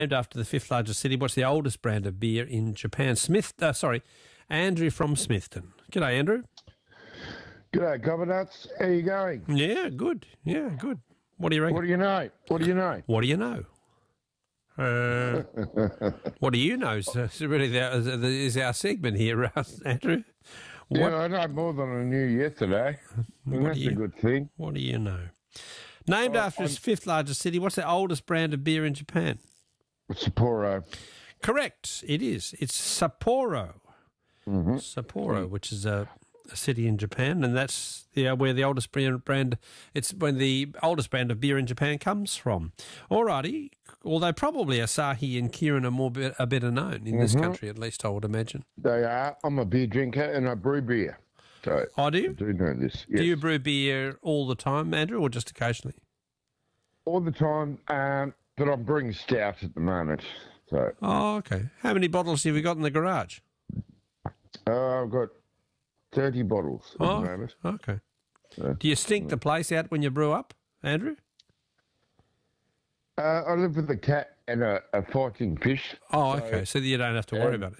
Named after the fifth largest city. What's the oldest brand of beer in Japan? Andrew from Smithton. G'day, Andrew. G'day, Covernuts. How you going? Yeah, good. Yeah, good. What do you reckon? What do you know? What do you know? What do you know? What do you know? Is really is our segment here, Andrew. Yeah, I know more than I knew yesterday. And that's a good thing. What do you know? Named after its fifth largest city, what's the oldest brand of beer in Japan? Sapporo. Correct. It is. It's Sapporo. Mm-hmm. Sapporo, which is a city in Japan, and that's where the oldest brand. It's when the oldest brand of beer in Japan comes from. Alrighty, although probably Asahi and Kirin are better known in this country, at least I would imagine. They are. I'm a beer drinker and I brew beer. So do you? I do know this. Yes. Do you brew beer all the time, Andrew, or just occasionally? All the time, but I'm brewing stout at the moment. So. Oh, okay. How many bottles have you got in the garage? I've got 30 bottles at the moment. Okay. So, do you stink the place out when you brew up, Andrew? I live with a cat and a fighting fish. Oh, okay. So you don't have to worry about it.